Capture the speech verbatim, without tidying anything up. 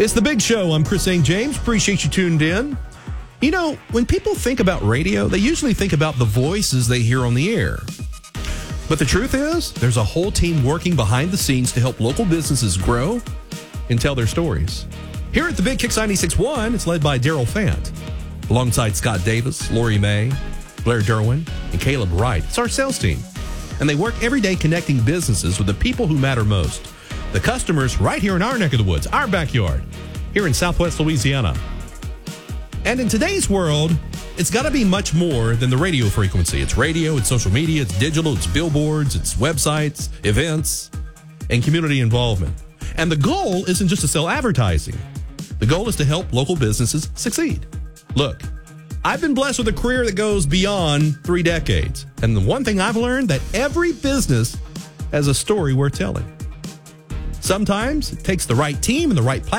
It's The Big Show. I'm Chris Saint James. Appreciate you tuned in. You know, when people think about radio, they usually think about the voices they hear on the air. But the truth is, there's a whole team working behind the scenes to help local businesses grow and tell their stories. Here at the Big Kicks ninety-six point one, it's led by Daryl Fant, alongside Scott Davis, Lori May, Blair Derwin, and Caleb Wright. It's our sales team. And they work every day connecting businesses with the people who matter most. The customers right here in our neck of the woods, our backyard, here in Southwest Louisiana. And in today's world, it's got to be much more than the radio frequency. It's radio, it's social media, it's digital, it's billboards, it's websites, events, and community involvement. And the goal isn't just to sell advertising. The goal is to help local businesses succeed. Look, I've been blessed with a career that goes beyond three decades. And the one thing I've learned, that every business has a story worth telling. Sometimes it takes the right team and the right platform